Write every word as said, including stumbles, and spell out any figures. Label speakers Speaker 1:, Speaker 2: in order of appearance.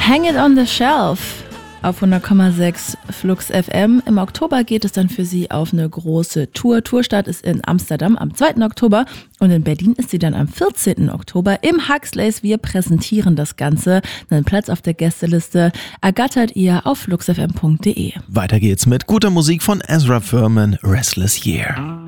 Speaker 1: Hang It on the Shelf auf hundert Komma sechs Flux F M. Im Oktober geht es dann für sie auf eine große Tour. Tourstart ist in Amsterdam am zweiten Oktober und in Berlin ist sie dann am vierzehnten Oktober im Huxleys. Wir präsentieren das Ganze. Einen Platz auf der Gästeliste ergattert ihr auf flux f m punkt d e.
Speaker 2: Weiter geht's mit guter Musik von Ezra Furman, Restless Year.